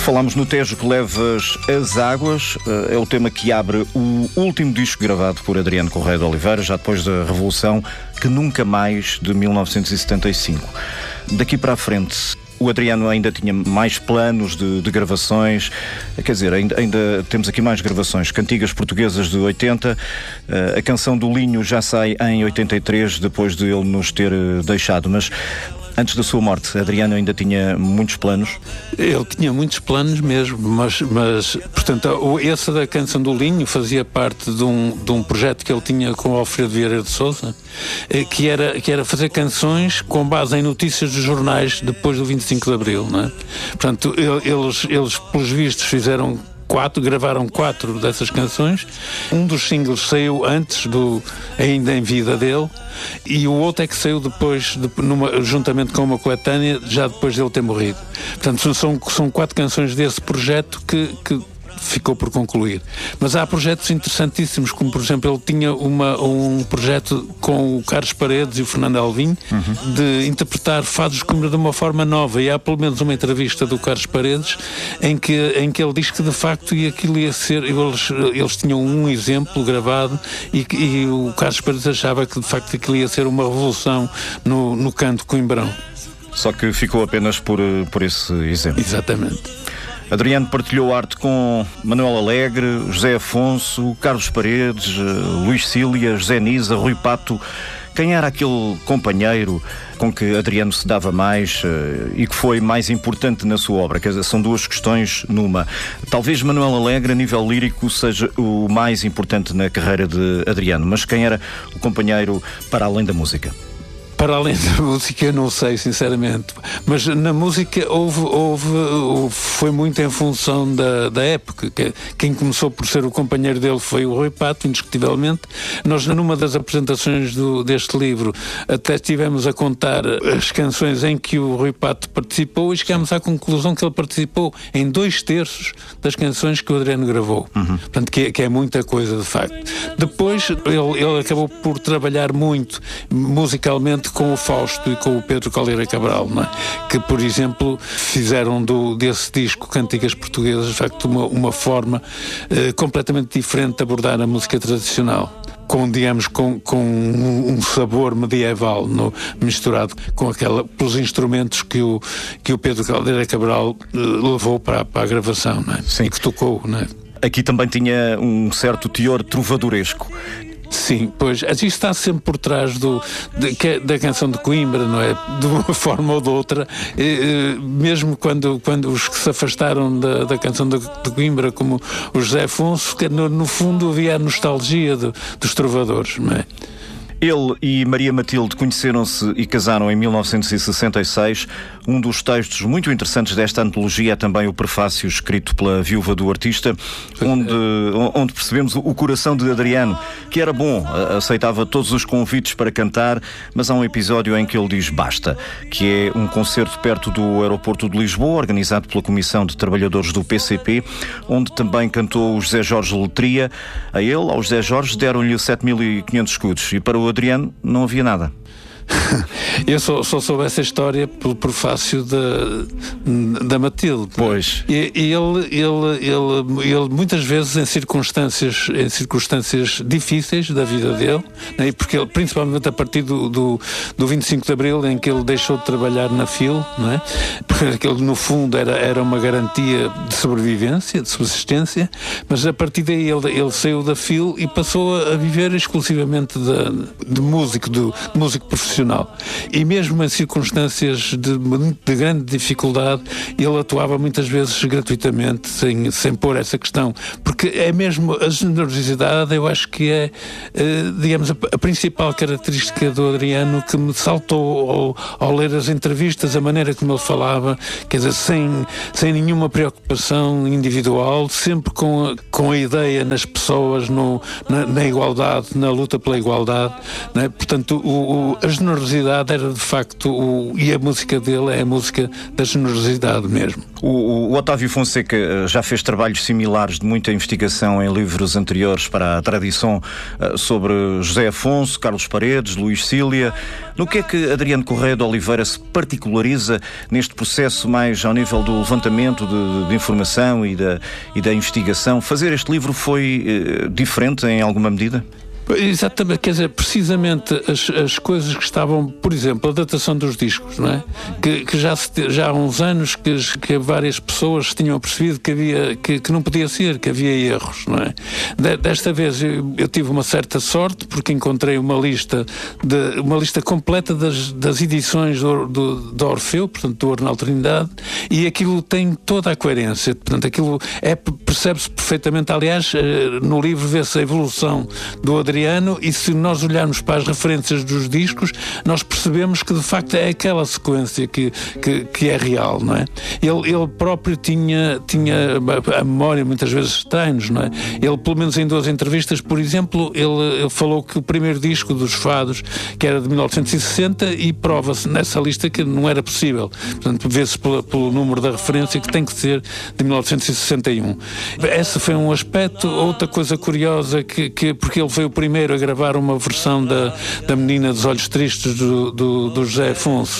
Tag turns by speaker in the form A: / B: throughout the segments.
A: Falámos no Tejo que levas as águas, é o tema que abre o último disco gravado por Adriano Correia de Oliveira, já depois da Revolução, que nunca mais, de 1975. Daqui para a frente, o Adriano ainda tinha mais planos de gravações, quer dizer, ainda temos aqui mais gravações, cantigas portuguesas de 80, a canção do Linho já sai em 83, depois de ele nos ter deixado, mas antes da sua morte, Adriano ainda tinha muitos planos?
B: Ele tinha muitos planos mesmo, mas portanto, essa da canção do Linho fazia parte de um projeto que ele tinha com o Alfredo Vieira de Sousa, que era fazer canções com base em notícias dos jornais depois do 25 de Abril, não é? Portanto, eles pelos vistos gravaram 4 dessas canções. Um dos singles saiu antes ainda em vida dele, e o outro é que saiu depois, juntamente com uma coletânea, já depois dele ter morrido. Portanto, são 4 canções desse projeto que ficou por concluir. Mas há projetos interessantíssimos, como por exemplo ele tinha um projeto com o Carlos Paredes e o Fernando Alvim, de interpretar fados de Coimbra de uma forma nova, e há pelo menos uma entrevista do Carlos Paredes em que ele diz que de facto aquilo ia ser, eles tinham um exemplo gravado e o Carlos Paredes achava que de facto aquilo ia ser uma revolução no canto coimbrão.
A: Só que ficou apenas por esse exemplo.
B: Exatamente.
A: Adriano partilhou arte com Manuel Alegre, José Afonso, Carlos Paredes, Luís Cília, José Nisa, Rui Pato. Quem era aquele companheiro com que Adriano se dava mais e que foi mais importante na sua obra? Quer dizer, são duas questões numa. Talvez Manuel Alegre, a nível lírico, seja o mais importante na carreira de Adriano, mas quem era o companheiro para além da música?
B: Para além da música, não sei, sinceramente. Mas na música foi muito em função da época. Quem começou por ser o companheiro dele foi o Rui Pato, indiscutivelmente. Nós, numa das apresentações deste livro, até estivemos a contar as canções em que o Rui Pato participou e chegámos à conclusão que ele participou em 2/3 das canções que o Adriano gravou. Portanto, que é muita coisa, de facto. Depois, ele acabou por trabalhar muito musicalmente com o Fausto e com o Pedro Caldeira Cabral, não é? Que, por exemplo, fizeram desse disco Cantigas Portuguesas, de facto, uma forma completamente diferente de abordar a música tradicional. Com um sabor medieval misturado com pelos instrumentos que o Pedro Caldeira Cabral levou para a gravação, não é?
A: Sim.
B: E que tocou, não é?
A: Aqui também tinha um certo teor trovadoresco.
B: Sim, pois, isso está sempre por trás da canção de Coimbra, não é? De uma forma ou de outra, mesmo quando os que se afastaram da canção de Coimbra, como o José Afonso, que no fundo havia a nostalgia dos trovadores, não é?
A: Ele e Maria Matilde conheceram-se e casaram em 1966. Um dos textos muito interessantes desta antologia é também o prefácio escrito pela viúva do artista, onde percebemos o coração de Adriano, que era bom, aceitava todos os convites para cantar, mas há um episódio em que ele diz basta, que é um concerto perto do aeroporto de Lisboa, organizado pela Comissão de Trabalhadores do PCP, onde também cantou o José Jorge Letria. A ele, ao José Jorge, deram-lhe 7.500 escudos e para o Adriano não havia nada.
B: Eu só soube essa história pelo prefácio da Matilde.
A: Pois.
B: E ele muitas vezes em circunstâncias difíceis da vida dele, né? Porque ele, principalmente a partir do 25 de Abril, em que ele deixou de trabalhar na FIL, não é? Porque aquilo no fundo era uma garantia de sobrevivência, de subsistência, mas a partir daí ele saiu da FIL e passou a viver exclusivamente de músico profissional. E mesmo em circunstâncias de grande dificuldade, ele atuava muitas vezes gratuitamente, sem pôr essa questão, porque é mesmo a generosidade, eu acho que é, digamos, a principal característica do Adriano, que me saltou ao ler as entrevistas, a maneira como ele falava, quer dizer, sem nenhuma preocupação individual, sempre com a ideia nas pessoas, na igualdade, na luta pela igualdade, né? Portanto, a generosidade generosidade era de facto, e a música dele é a música da generosidade mesmo.
A: O Otávio Fonseca já fez trabalhos similares de muita investigação em livros anteriores para a tradição sobre José Afonso, Carlos Paredes, Luís Cília. No que é que Adriano Correia de Oliveira se particulariza neste processo mais ao nível do levantamento de informação e da investigação? Fazer este livro foi diferente em alguma medida?
B: Exatamente, quer dizer, precisamente as coisas que estavam, por exemplo, a datação dos discos, não é? Que já há uns anos que várias pessoas tinham percebido que não podia ser, que havia erros, não é? Desta vez eu tive uma certa sorte porque encontrei uma lista completa das edições do Orfeu, portanto do Arnaldo Trindade, e aquilo tem toda a coerência, portanto aquilo percebe-se perfeitamente. Aliás, no livro vê-se a evolução do Adriano, e se nós olharmos para as referências dos discos, nós percebemos que de facto é aquela sequência que é real, não é? Ele próprio tinha a memória muitas vezes estranhos, não é? Ele, pelo menos em 2 entrevistas, por exemplo, ele falou que o primeiro disco dos Fados, que era de 1960, e prova-se nessa lista que não era possível. Portanto, vê-se pelo número da referência que tem que ser de 1961. Esse foi um aspecto. Outra coisa curiosa, porque ele foi o primeiro a gravar uma versão da Menina dos Olhos Tristes do José Afonso.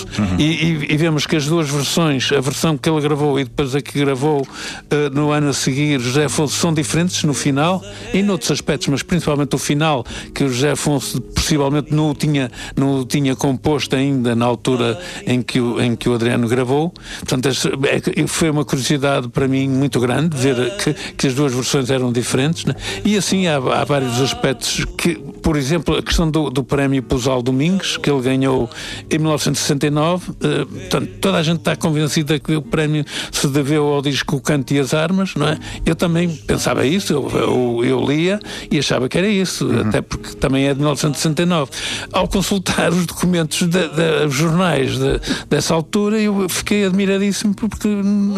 B: E vemos que as duas versões, a versão que ele gravou e depois a que gravou no ano a seguir, José Afonso, são diferentes no final e noutros aspectos, mas principalmente o final, que o José Afonso possivelmente não o tinha composto ainda na altura em que o Adriano gravou. Portanto, foi uma curiosidade para mim muito grande ver que as duas versões eram diferentes, né? E assim há vários aspectos que, por exemplo, a questão do prémio Pousal Domingues, que ele ganhou em 1969, portanto, toda a gente está convencida que o prémio se deveu ao disco O Canto e as Armas, não é? Eu também pensava isso, eu lia e achava que era isso, até porque também é de 1969. Ao consultar os documentos dos jornais dessa altura, eu fiquei admiradíssimo porque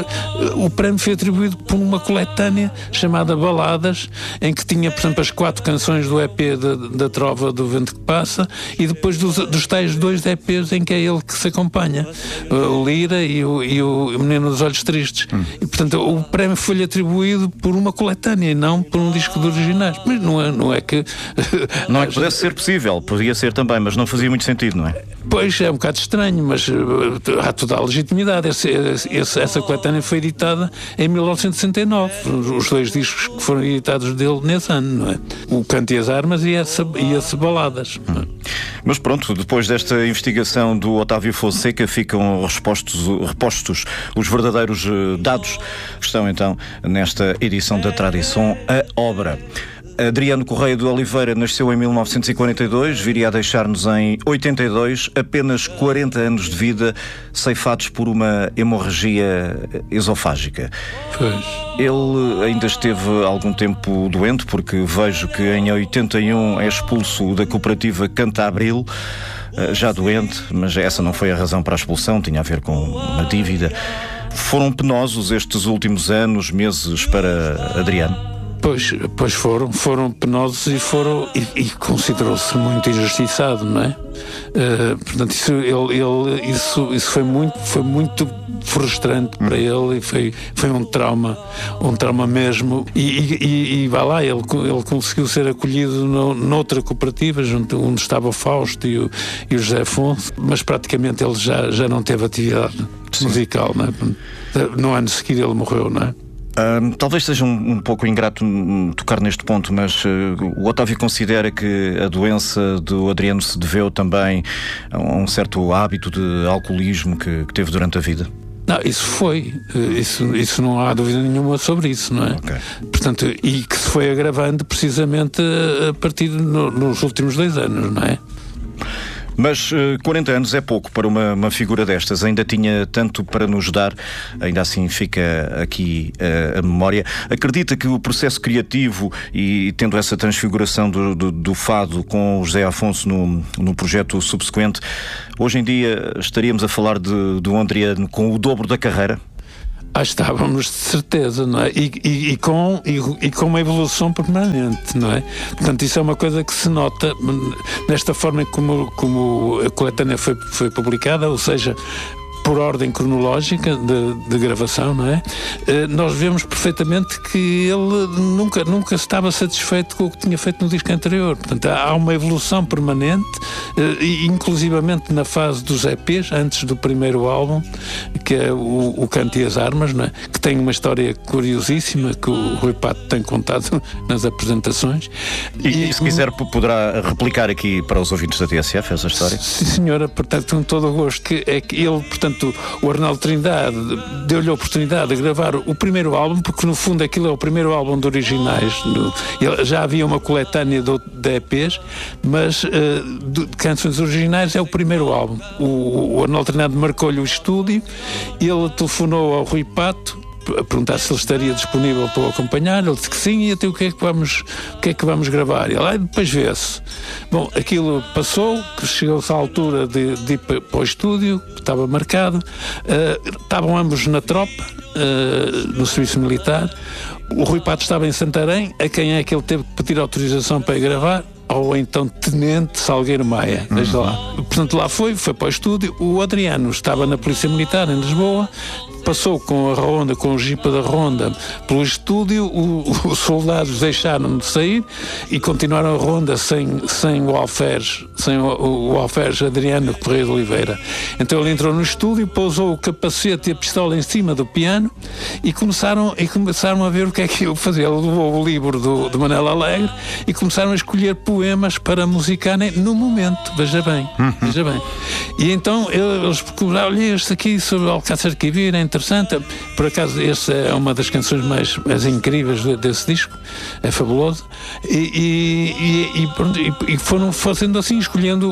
B: o prémio foi atribuído por uma coletânea chamada Baladas, em que tinha, por exemplo, as 4 canções do EP da Trova do Vento que Passa, e depois dos tais 2 EPs em que é ele que se acompanha, o Lira e o Menino dos Olhos Tristes. E, portanto, o prémio foi-lhe atribuído por uma coletânea e não por um disco de originais. Mas não é que...
A: Não é que pudesse ser possível, podia ser também, mas não fazia muito sentido, não é?
B: Pois, é um bocado estranho, mas há toda a legitimidade. Essa coletânea foi editada em 1969, os 2 discos que foram editados dele nesse ano, não é? O Canto e as Armas e esse Baladas.
A: Mas pronto, depois desta investigação do Otávio Fonseca, ficam repostos os verdadeiros dados que estão então nesta edição da Tradição, a obra. Adriano Correia de Oliveira nasceu em 1942, viria a deixar-nos em 82, apenas 40 anos de vida, ceifados por uma hemorragia esofágica.
B: Pois.
A: Ele ainda esteve algum tempo doente, porque vejo que em 81 é expulso da cooperativa Cantabril, já doente, mas essa não foi a razão para a expulsão, tinha a ver com uma dívida. Foram penosos estes últimos anos, meses para Adriano?
B: Pois foram penosos e considerou-se muito injustiçado, não é? Portanto, isso foi muito frustrante para ele, e foi um trauma mesmo, e vá lá, ele conseguiu ser acolhido noutra cooperativa, junto onde estava o Fausto e o José Afonso, mas praticamente ele já não teve atividade musical, não é? No ano seguinte ele morreu, não é?
A: Talvez seja um pouco ingrato tocar neste ponto, mas o Otávio considera que a doença do Adriano se deveu também a um certo hábito de alcoolismo que teve durante a vida?
B: Não, isso não há dúvida nenhuma sobre isso, não é?
A: Okay.
B: Portanto, e que se foi agravando precisamente a partir nos últimos 2 anos, não é?
A: Mas 40 anos é pouco para uma figura destas. Ainda tinha tanto para nos dar, ainda assim fica aqui a memória. Acredita que o processo criativo, e tendo essa transfiguração do fado com o José Afonso no projeto subsequente, hoje em dia estaríamos a falar do Adriano com o dobro da carreira?
B: Estávamos de certeza, não é? E com uma evolução permanente, não é? Portanto, isso é uma coisa que se nota nesta forma como a coletânea foi publicada, ou seja, por ordem cronológica de gravação, não é? Nós vemos perfeitamente que ele nunca estava satisfeito com o que tinha feito no disco anterior. Portanto, há uma evolução permanente, inclusivamente na fase dos EPs, antes do primeiro álbum, que é o Canto e as Armas, não é? Que tem uma história curiosíssima que o Rui Pato tem contado nas apresentações.
A: E se quiser poderá replicar aqui para os ouvintes da TSF essa história?
B: Sim, senhora, portanto, com todo o gosto. Que é que ele, portanto, o Arnaldo Trindade deu-lhe a oportunidade de gravar o primeiro álbum, porque no fundo aquilo é o primeiro álbum de originais. Já havia uma coletânea de EPs, mas de canções originais é o primeiro álbum. O Arnaldo Trindade marcou-lhe o estúdio, ele telefonou ao Rui Pato a perguntar se ele estaria disponível para o acompanhar. Ele disse que sim, e até o que é que vamos gravar? E ele, depois vê-se. Bom, aquilo passou, chegou-se à altura de ir para o estúdio, estava marcado, estavam ambos na tropa, no serviço militar. O Rui Pato estava em Santarém, a quem é que ele teve que pedir autorização para ir gravar? Ou então Tenente Salgueiro Maia, desde lá. Portanto, lá foi para o estúdio. O Adriano estava na Polícia Militar em Lisboa, passou com a ronda, com o jipa da ronda pelo estúdio. Os soldados deixaram de sair e continuaram a ronda sem o alferes Adriano Correia de Oliveira. Então ele entrou no estúdio, pousou o capacete e a pistola em cima do piano e começaram a ver o que é que eu fazia. Ele levou o livro do Manel Alegre e começaram a escolher poemas para musicarem no momento, veja bem. E então eles procuraram, olha, este aqui sobre o Alcácer de Quibir é interessante. Por acaso, essa é uma das canções mais incríveis desse disco, é fabuloso. E foram fazendo assim, escolhendo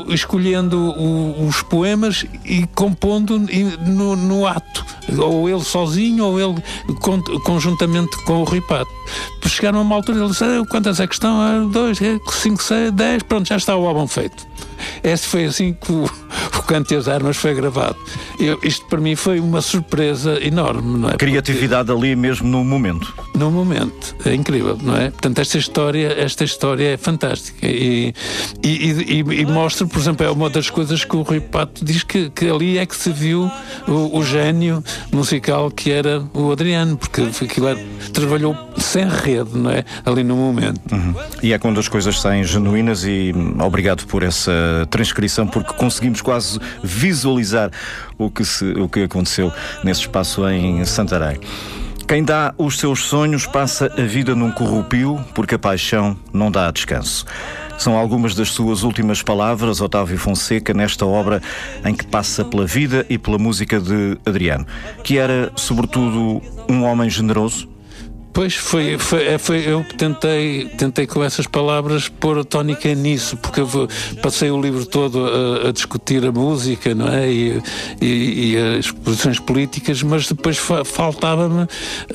B: os poemas e compondo no ato, ou ele sozinho, ou ele conjuntamente com o Rui Pato. Chegaram a uma altura, ele disse, quantas é que estão? 2, 5, 6, 10, pronto, já está o álbum feito. Esse foi assim que o Canto e as Armas foi gravado. Isto para mim foi uma surpresa enorme, não é?
A: Criatividade ali mesmo no momento.
B: No momento, é incrível, não é? Portanto, esta história é fantástica e mostra, por exemplo, é uma das coisas que o Rui Pato diz que ali é que se viu o gênio musical que era o Adriano, porque aquilo trabalhou sem rede, não é? Ali no momento.
A: E é quando as coisas saem genuínas, e obrigado por essa transcrição, porque conseguimos quase visualizar o que aconteceu nesse espaço em Santarém. Quem dá os seus sonhos passa a vida num corrupio, porque a paixão não dá descanso. São algumas das suas últimas palavras, Otávio Fonseca, nesta obra em que passa pela vida e pela música de Adriano, que era, sobretudo, um homem generoso.
B: Pois eu tentei com essas palavras pôr a tónica nisso, porque eu passei o livro todo a discutir a música, não é? E as posições políticas, mas depois faltava-me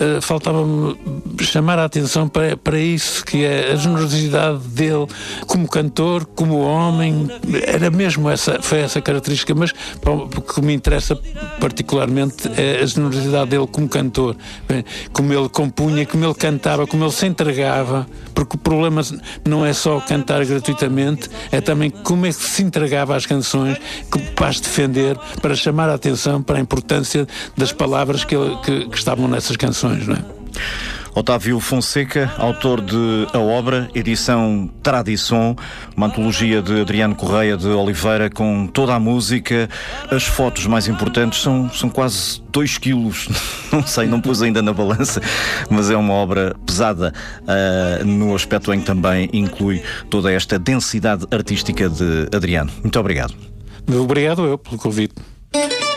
B: chamar a atenção para isso, que é a generosidade dele como cantor, como homem. Era mesmo foi essa característica, mas o que me interessa particularmente é a generosidade dele como cantor, como ele compunha, como ele cantava, como ele se entregava, porque o problema não é só cantar gratuitamente, é também como é que se entregava às canções, para as defender, para chamar a atenção para a importância das palavras que estavam nessas canções, não é?
A: Otávio Fonseca, autor de A Obra, edição Tradição, uma antologia de Adriano Correia de Oliveira com toda a música. As fotos mais importantes são quase 2 quilos, não sei, não pus ainda na balança, mas é uma obra pesada no aspecto em que também inclui toda esta densidade artística de Adriano. Muito obrigado.
B: Obrigado eu pelo convite.